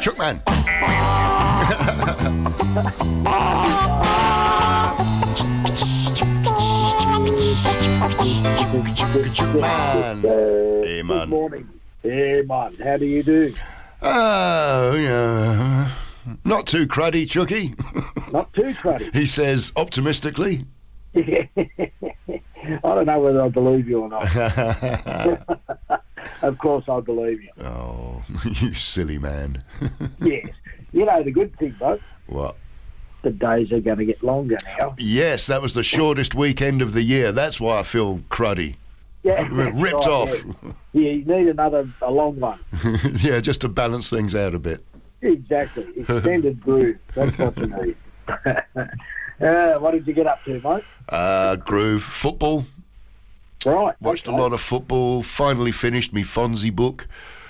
Chookman. Chookman. Hey, man. Good morning. Hey, man. How do you do? Yeah. Not too cruddy, Chooky. Not too cruddy. He says optimistically. I don't know whether I believe you or not. Of course I believe you. Oh, you silly man. Yes. You know the good thing, though? What? The days are going to get longer now. Yes, that was the shortest weekend of the year. That's why I feel cruddy. Yeah, We're ripped right, off. Yeah, you need a long one. Yeah, just to balance things out a bit. Exactly. Extended groove. That's what you need. What did you get up to, mate? Groove. Football. Right. Watched okay. a lot of football. Finally finished my Fonzie book.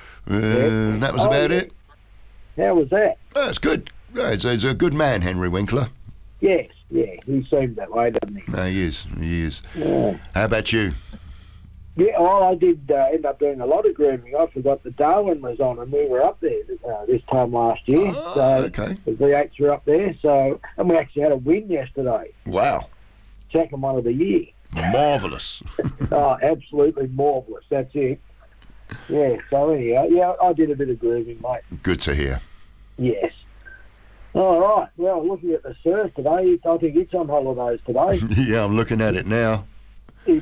That was about it. How was that? Oh, it's good. He's a good man, Henry Winkler. Yes, yeah. He seems that way, doesn't he? No, he is. Yeah. How about you? Yeah, well, I did end up doing a lot of grooming. I forgot that Darwin was on, and we were up there this time last year. Oh, so okay. The V8s were up there, and we actually had a win yesterday. Wow. Second one of the year. Marvellous. Oh, absolutely marvellous. That's it. Yeah, so anyhow, yeah, I did a bit of grooming, mate. Good to hear. Yes. All right. Well, looking at the surf today, I think it's on holidays today. Yeah, I'm looking at it now. It's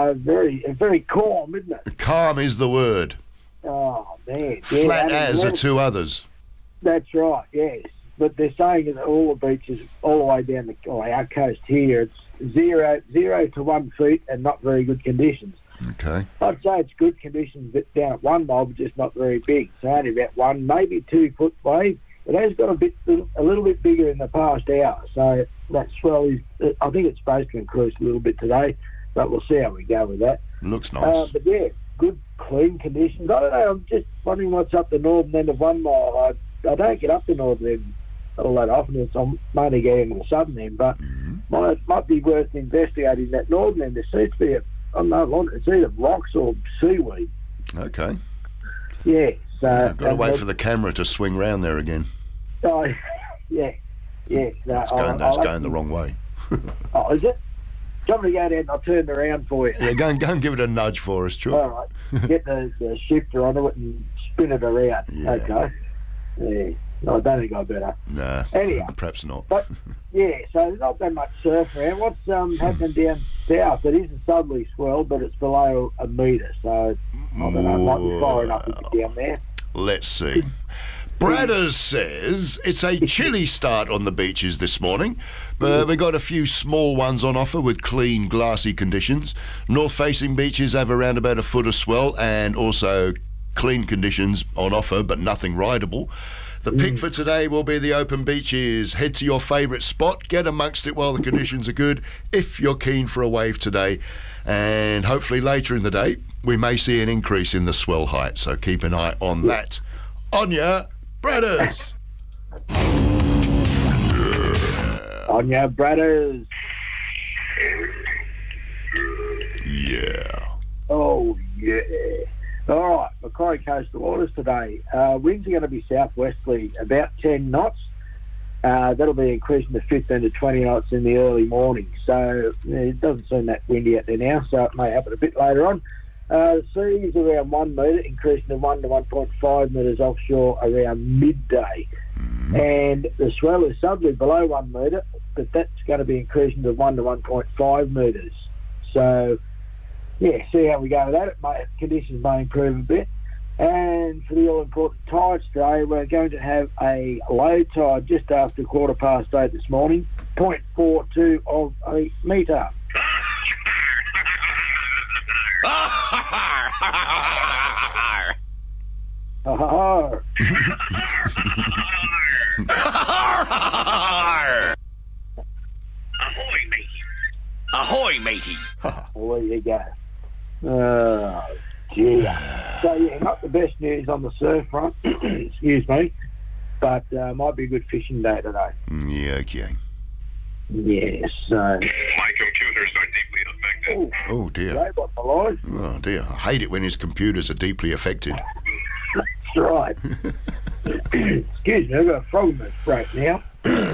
very calm, isn't it? Calm is the word. Oh, man. Flat Yeah, as are two others. That's right, yes. But they're saying that all the beaches, all the way down our coast here, it's 0 to 1 feet and not very good conditions. Okay. I'd say it's good conditions but down at 1 mile, but just not very big. So only about 1, maybe 2 foot wave. It has got a little bit bigger in the past hour. So that swell is, I think it's supposed to increase a little bit today, but we'll see how we go with that. Looks nice. But yeah, good, clean conditions. I don't know, I'm just wondering what's up the northern end of 1 mile. I don't get up the northern end all that often. I'm mainly getting to the southern end, but might be worth investigating that northern end. There seems to be it's either rocks or seaweed. Okay. Yeah. So I've got to wait for the camera to swing round there again. Oh, yeah. That's going the wrong way. Oh, is it? Do you want me to go down and I'll turn it around for you? Yeah, go and give it a nudge for us, Chuck. All right. Get the shifter onto it and spin it around. Yeah. Okay. Yeah. No, I don't think I better. Nah, anyhow, perhaps not. But, yeah, so there's not that much surf around. What's happening down south? It is a southerly swell, but it's below a metre, so I don't know, it might be far enough to get down there. Let's see. Bradders says it's a chilly start on the beaches this morning, but we got a few small ones on offer with clean, glassy conditions. North-facing beaches have around about a foot of swell and also clean conditions on offer, but nothing rideable. The pick for today will be the open beaches. Head to your favourite spot, get amongst it while the conditions are good, if you're keen for a wave today. And hopefully later in the day, we may see an increase in the swell height, so keep an eye on that. On ya, Bradders! On ya, Bradders! Yeah. Oh, yeah. All right, Macquarie coastal waters today. Winds are going to be southwesterly, about 10 knots. That'll be increasing to 15 to 20 knots in the early morning. So it doesn't seem that windy out there now, so it may happen a bit later on. The sea is around 1 metre, increasing to 1 to 1.5 metres offshore around midday. And the swell is southerly below 1 metre, but that's going to be increasing to 1 to 1.5 metres. So, yeah, see how we go with that. Conditions may improve a bit. And for the all-important tides today, we're going to have a low tide just after 8:15 this morning, 0.42 of a metre. Ahoy, matey. Ahoy, matey. Well, there you go. Oh, dear. So, yeah, not the best news on the surf front, excuse me, but might be a good fishing day today. Yeah, okay. Yes. My computers are deeply affected. Oh, dear. Robot alive. Oh, dear. I hate it when his computers are deeply affected. That's right. Excuse me, I've got a frog in my throat now.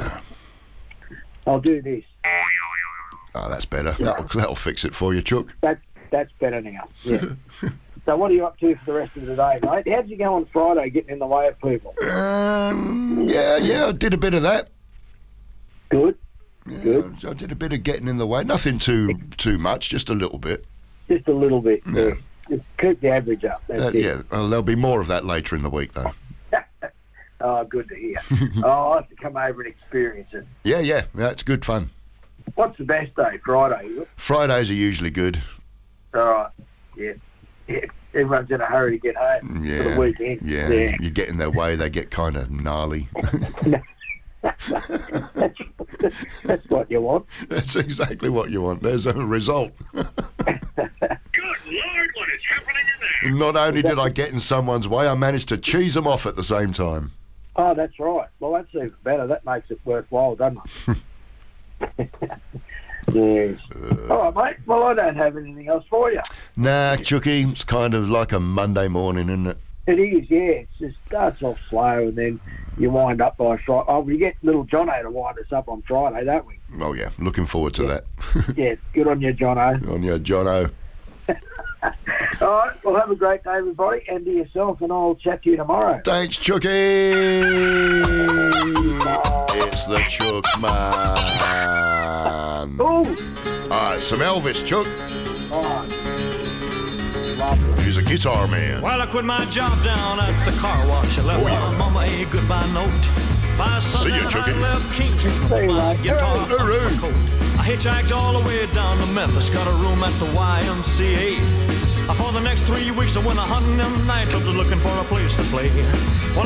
I'll do this. Oh, that's better. That'll fix it for you, Chook. That's better now. Yeah. So what are you up to for the rest of the day, mate? How'd you go on Friday getting in the way of people? Yeah, I did a bit of that. Good. Yeah, Good. I did a bit of getting in the way. Nothing too much, just a little bit. Just a little bit. Yeah. Just keep the average up. That's it. Yeah, there'll be more of that later in the week, though. Oh, good to hear. I'll have to come over and experience it. Yeah, it's good fun. What's the best day? Friday, is it? Fridays are usually good. All right. Yeah. Everyone's in a hurry to get home for the weekend. Yeah, you get in their way, they get kind of gnarly. That's what you want. That's exactly what you want. There's a result. Good Lord, what is happening in there? Not only did I get in someone's way, I managed to cheese them off at the same time. Oh, that's right. Well, that's even better. That makes it worthwhile, doesn't it? Yes. All right, mate. Well, I don't have anything else for you. Nah, Chookie, it's kind of like a Monday morning, isn't it? It is, yeah. It just starts off slow and then you wind up by Friday. Oh, we get little Jono to wind us up on Friday, don't we? Oh, yeah. Looking forward to that. Yeah, good on you, Jono. On you, Jono. All right, well, have a great day, everybody, and to yourself, and I'll chat to you tomorrow. Thanks, Chookie. It's the Chook Man. Ooh. All right, some Elvis, Chook. All right. Lovely. He's a guitar man. Well, I quit my job down at the car wash. I left my mama a goodbye note. By See you, Sunday, Chucky. I left Kingston See you, with my mate. guitar Hooray. and my coat. I hitchhiked all the way down to Memphis. Got a room at the YMCA. For the next 3 weeks, I went a hunting them nightclubs looking for a place to play. Well,